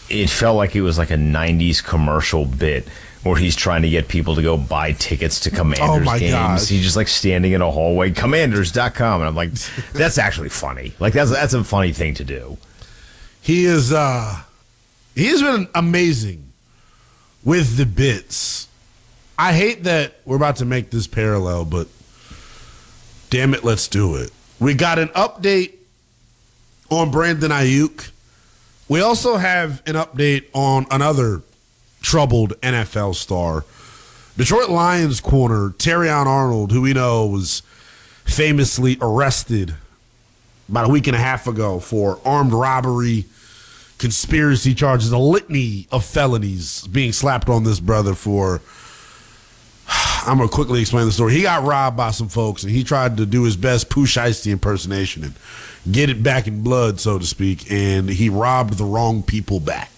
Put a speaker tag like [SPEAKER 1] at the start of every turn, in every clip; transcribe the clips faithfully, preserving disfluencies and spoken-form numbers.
[SPEAKER 1] it felt like it was like a nineties commercial bit where he's trying to get people to go buy tickets to Commanders
[SPEAKER 2] oh my
[SPEAKER 1] games.
[SPEAKER 2] gosh.
[SPEAKER 1] He's just like standing in a hallway, commanders dot com. And I'm like, that's actually funny. Like, that's that's a funny thing to do.
[SPEAKER 2] He is, uh, he has been amazing with the bits. I hate that we're about to make this parallel, but damn it, let's do it. We got an update on Brandon Ayuk. We also have an update on another troubled N F L star. Detroit Lions corner Terrion Arnold, who we know was famously arrested about a week and a half ago for armed robbery, conspiracy charges, a litany of felonies being slapped on this brother for, I'm going to quickly explain the story. He got robbed by some folks, and he tried to do his best Pooh Shiesty impersonation and get it back in blood, so to speak, and he robbed the wrong people back.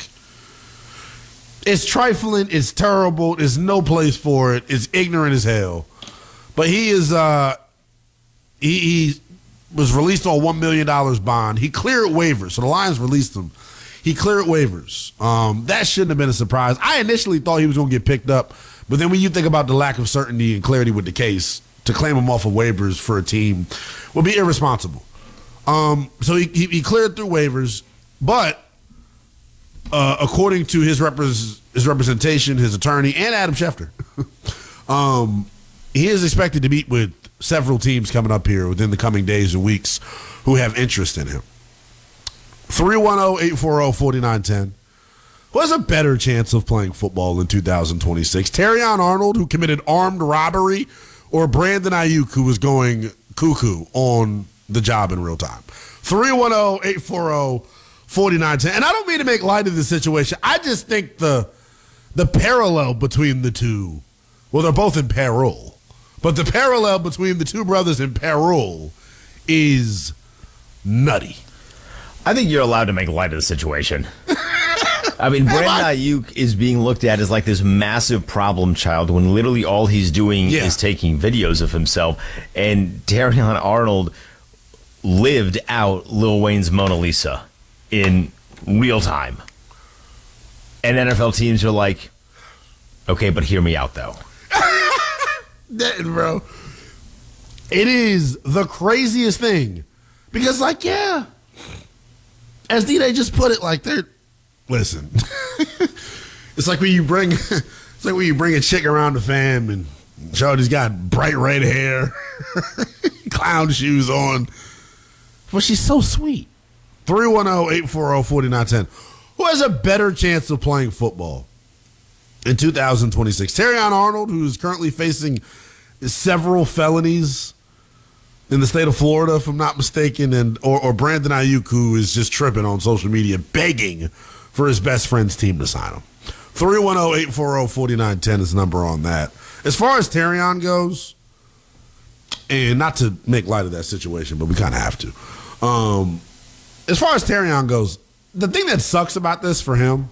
[SPEAKER 2] It's trifling. It's terrible. There's no place for it. It's ignorant as hell. But he is, uh, he, he was released on one million dollars bond. He cleared waivers, so the Lions released him. He cleared waivers. Um, that shouldn't have been a surprise. I initially thought he was going to get picked up, but then when you think about the lack of certainty and clarity with the case, to claim him off of waivers for a team would be irresponsible. Um, so he, he, he cleared through waivers, but uh, according to his, repres- his representation, his attorney, and Adam Schefter, um, he is expected to meet with several teams coming up here within the coming days and weeks who have interest in him. three one zero, eight four zero, four nine one zero. Who has a better chance of playing football in two thousand twenty-six? Terrion Arnold, who committed armed robbery, or Brandon Ayuk, who was going cuckoo on the job in real time? three one zero, eight four zero, four nine one zero. And I don't mean to make light of the situation. I just think the the parallel between the two, well, they're both in peril, but the parallel between the two brothers in peril is nutty.
[SPEAKER 1] I think you're allowed to make light of the situation. I mean, Brandon Ayuk is being looked at as like this massive problem child when literally all he's doing
[SPEAKER 2] yeah.
[SPEAKER 1] is taking videos of himself. And Terrion Arnold lived out Lil Wayne's Mona Lisa in real time. And N F L teams are like, okay, but hear me out, though.
[SPEAKER 2] That, bro. It is the craziest thing. Because, like, yeah, as D-Day just put it, like, they're, listen, it's like when you bring, it's like when you bring a chick around the fam and Shorty's got bright red hair, clown shoes on, but she's so sweet. three one zero, eight four zero, four nine one zero. Who has a better chance of playing football in two thousand twenty-six? Terrion Arnold, who is currently facing several felonies in the state of Florida, if I'm not mistaken, and or, or Brandon Ayuk, who is just tripping on social media, begging for his best friend's team to sign him. three one zero, eight four zero, four nine one zero is the number on that. As far as Terrion goes, and not to make light of that situation, but we kind of have to. Um, as far as Terrion goes, the thing that sucks about this for him,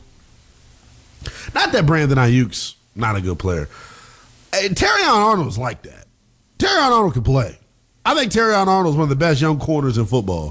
[SPEAKER 2] not that Brandon Ayuk's not a good player. Hey, Terrion Arnold's like that. Terrion Arnold can play. I think Terrion Arnold is one of the best young corners in football.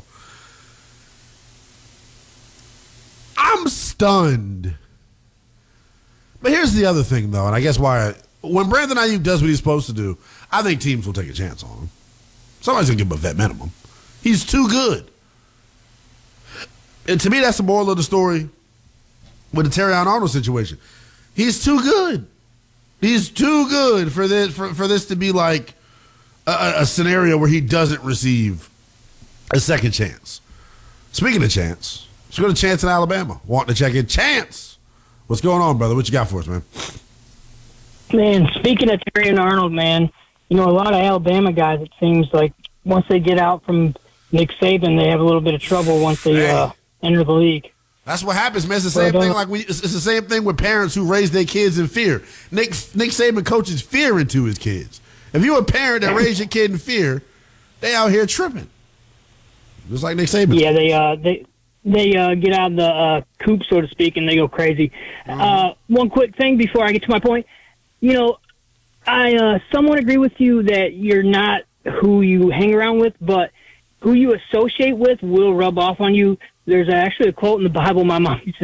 [SPEAKER 2] I'm stunned. But here's the other thing, though, and I guess why I, when Brandon Ayuk does what he's supposed to do, I think teams will take a chance on him. Somebody's going to give him a vet minimum. He's too good. And to me, that's the moral of the story with the Terrion Arnold situation. He's too good. He's too good for this, for, for this to be like a, a scenario where he doesn't receive a second chance. Speaking of chance, let's go to Chance in Alabama. Wanting to check in. Chance, what's going on, brother? What you got for us, man?
[SPEAKER 3] Man, speaking of Terrion Arnold, man, you know, a lot of Alabama guys, it seems like once they get out from Nick Saban, they have a little bit of trouble once they
[SPEAKER 2] Hey.
[SPEAKER 3] uh, enter the league.
[SPEAKER 2] That's what happens, man. It's the same
[SPEAKER 3] Well,
[SPEAKER 2] thing.
[SPEAKER 3] don't-
[SPEAKER 2] Like we, it's, it's the same thing with parents who raise their kids in fear. Nick Nick Saban coaches fear into his kids. If you're a parent that raised your kid in fear, they out here tripping, just like Nick Saban.
[SPEAKER 3] Yeah, they uh, they they uh, get out of the uh, coop, so to speak, and they go crazy.
[SPEAKER 2] Mm-hmm.
[SPEAKER 3] Uh, one quick thing before I get to my point, you know, I uh, somewhat agree with you that you're not who you hang around with, but who you associate with will rub off on you. There's actually a quote in the Bible my mom used to